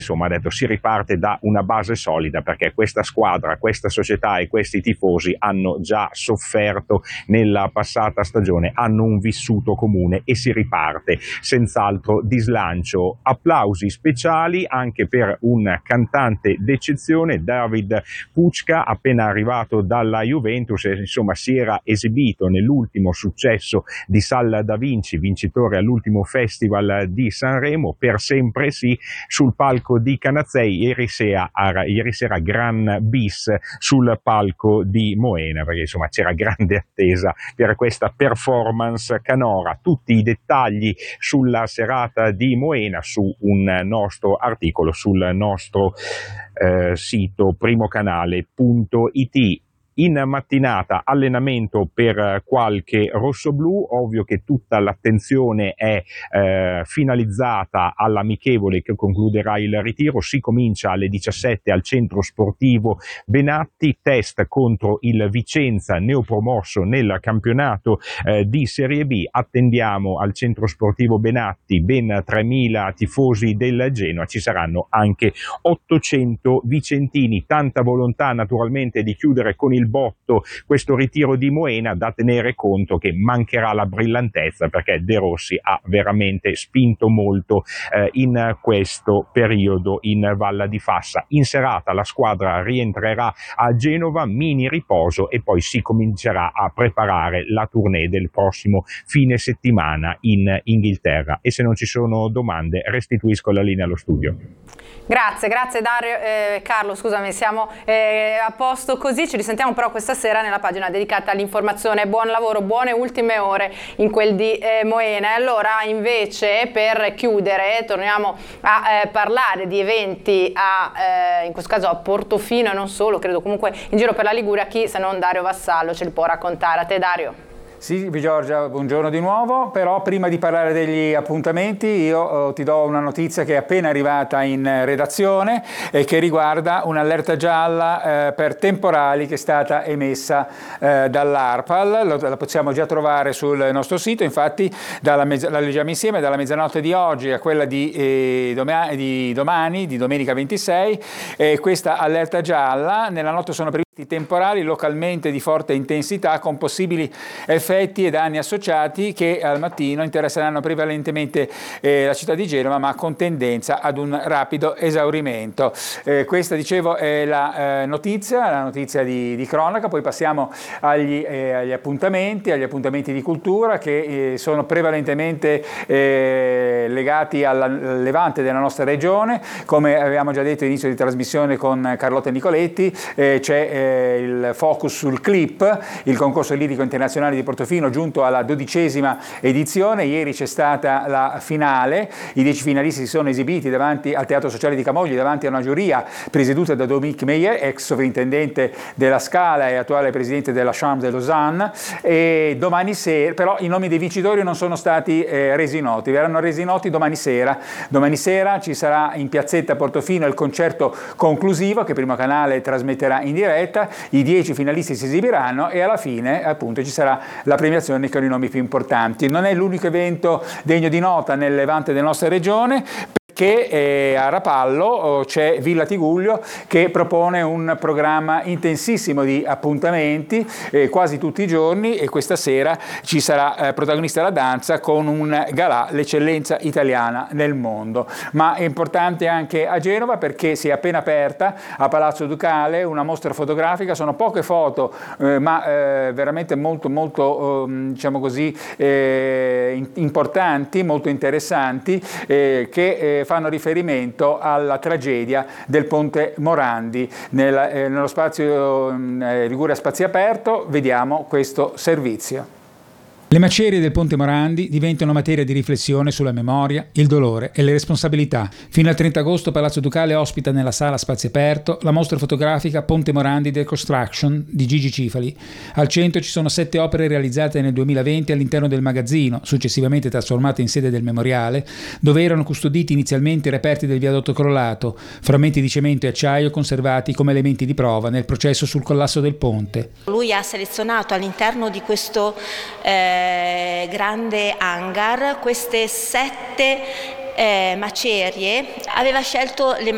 insomma ha detto si riparte da una base solida, perché questa squadra, questa società e questi tifosi hanno già sofferto nella passata stagione, hanno un vissuto comune e si riparte senz'altro di slancio. Applausi speciali anche per un cantante d'eccezione, David Pučka, appena arrivato dalla Juventus, insomma si era esibito nell'ultimo successo di Sal da Vinci, vincitore all'ultimo Festival di Sanremo, Per sempre sì, sul palco di Canazzei. Ieri sera gran bis sul palco di Moena, perché insomma c'era grande attesa per questa performance canora. Tutti i dettagli sulla serata di Moena su un nostro articolo sul nostro sito primocanale.it. In mattinata allenamento per qualche rossoblù, ovvio che tutta l'attenzione è finalizzata all'amichevole che concluderà il ritiro. Si comincia alle 17 al centro sportivo Benatti, test contro il Vicenza neopromosso nel campionato di Serie B. Attendiamo al centro sportivo Benatti ben 3.000 tifosi del Genoa, ci saranno anche 800 vicentini, tanta volontà naturalmente di chiudere con il botto questo ritiro di Moena, da tenere conto che mancherà la brillantezza, perché De Rossi ha veramente spinto molto in questo periodo in Val di Fassa. In serata la squadra rientrerà a Genova, mini riposo, e poi si comincerà a preparare la tournée del prossimo fine settimana in Inghilterra. E se non ci sono domande restituisco la linea allo studio. Grazie Dario. Carlo, scusami, siamo a posto così, ci risentiamo però questa sera nella pagina dedicata all'informazione. Buon lavoro, buone ultime ore in quel di Moena. Allora invece, per chiudere, torniamo a parlare di eventi in questo caso a Portofino e non solo, credo comunque in giro per la Liguria. Chi se non Dario Vassallo ce li può raccontare? A te Dario. Sì, Giorgia, buongiorno di nuovo, però prima di parlare degli appuntamenti io ti do una notizia che è appena arrivata in redazione e che riguarda un'allerta gialla per temporali che è stata emessa dall'ARPAL. La possiamo già trovare sul nostro sito, infatti la leggiamo insieme, dalla mezzanotte di oggi a quella di domani, di domenica 26, questa allerta gialla. Nella notte sono previsti temporali localmente di forte intensità con possibili effetti e danni associati che al mattino interesseranno prevalentemente la città di Genova, ma con tendenza ad un rapido esaurimento. Questa, dicevo, è la notizia di cronaca. Poi passiamo agli appuntamenti di cultura che sono prevalentemente legati al Levante della nostra regione. Come avevamo già detto all'inizio di trasmissione con Carlotta Nicoletti, c'è il focus sul CLIP, il concorso lirico internazionale di Portofino, giunto alla 12ª edizione. Ieri c'è stata la finale, i 10 finalisti si sono esibiti davanti al Teatro Sociale di Camogli, davanti a una giuria presieduta da Dominique Meyer, ex sovrintendente della Scala e attuale presidente della Chambre de Lausanne. E domani sera, però i nomi dei vincitori non sono stati resi noti, verranno resi noti domani sera. Domani sera ci sarà in piazzetta Portofino il concerto conclusivo che Primo Canale trasmetterà in diretta. I 10 finalisti si esibiranno e alla fine appunto ci sarà la premiazione con i nomi più importanti. Non è l'unico evento degno di nota nel Levante della nostra regione, che a Rapallo c'è Villa Tigullio che propone un programma intensissimo di appuntamenti quasi tutti i giorni, e questa sera ci sarà protagonista la danza con un galà, l'eccellenza italiana nel mondo. Ma è importante anche a Genova perché si è appena aperta a Palazzo Ducale una mostra fotografica. Sono poche foto ma veramente molto diciamo così importanti, molto interessanti, che fanno riferimento alla tragedia del Ponte Morandi. Nello spazio Liguria Spazi Aperto vediamo questo servizio. Le macerie del Ponte Morandi diventano materia di riflessione sulla memoria, il dolore e le responsabilità. Fino al 30 agosto Palazzo Ducale ospita nella sala Spazi Aperto la mostra fotografica Ponte Morandi Deconstruction di Gigi Cifali. Al centro ci sono 7 opere realizzate nel 2020 all'interno del magazzino, successivamente trasformate in sede del memoriale, dove erano custoditi inizialmente i reperti del viadotto crollato, frammenti di cemento e acciaio conservati come elementi di prova nel processo sul collasso del ponte. Lui ha selezionato all'interno di questo grande hangar queste 7 macerie, aveva scelto le